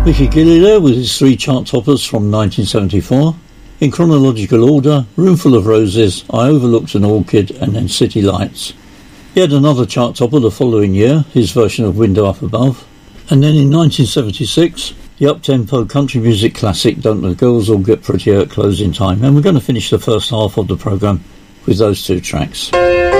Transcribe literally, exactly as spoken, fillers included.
Mickey Gilley there with his three chart toppers from nineteen seventy-four. In chronological order, Roomful of Roses, I Overlooked an Orchid, and then City Lights. He had another chart topper the following year, his version of Window Up Above. And then in nineteen seventy-six, the up-tempo country music classic Don't the Girls All Get Prettier at Closing Time. And we're going to finish the first half of the programme with those two tracks.